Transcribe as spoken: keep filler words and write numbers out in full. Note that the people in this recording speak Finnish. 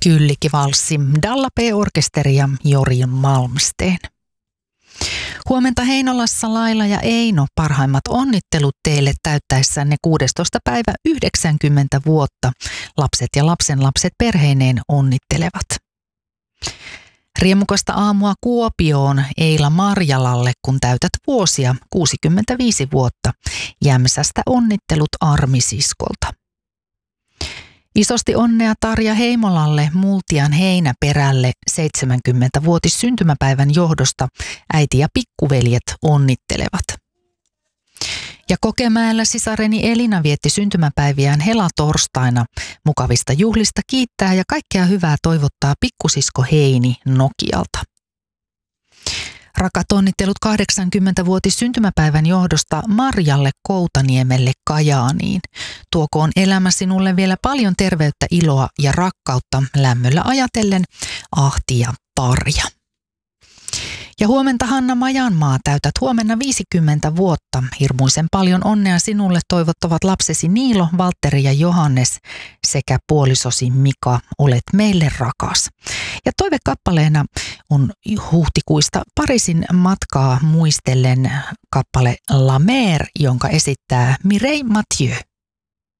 Kyllikivalssi, Dalla P-orkesteri ja Jori Malmsteen. Huomenta Heinolassa Laila ja Eino, parhaimmat onnittelut teille täyttäessänne kuudestoista päivä yhdeksänkymmentä vuotta. Lapset ja lapsenlapset perheineen onnittelevat. Riemukasta aamua Kuopioon Eila Marjalalle, kun täytät vuosia kuusikymmentäviisi vuotta. Jämsästä onnittelut Armi-siskolta. Isosti onnea Tarja Heimolalle Multian Heinäperälle seitsemänkymmenvuotis syntymäpäivän johdosta. Äiti ja pikkuveljet onnittelevat. Ja Kokemäellä sisareni Elina vietti syntymäpäiviään helatorstaina. Mukavista juhlista kiittää ja kaikkea hyvää toivottaa pikkusisko Heini Nokialta. Rakat onnittelut kahdeksankymmenvuotis syntymäpäivän johdosta Marjalle Koutaniemelle Kajaaniin. Tuokoon elämä sinulle vielä paljon terveyttä, iloa ja rakkautta lämmöllä ajatellen Ahti ja Tarja. Ja huomenta Hanna Majanmaa, täytät huomenna viisikymmentä vuotta. Hirmuisen paljon onnea sinulle toivottavat lapsesi Niilo, Valtteri ja Johannes sekä puolisosi Mika. Olet meille rakas. Ja toivekappaleena on huhtikuista Pariisin matkaa muistellen kappale La Mer, jonka esittää Mireille Mathieu.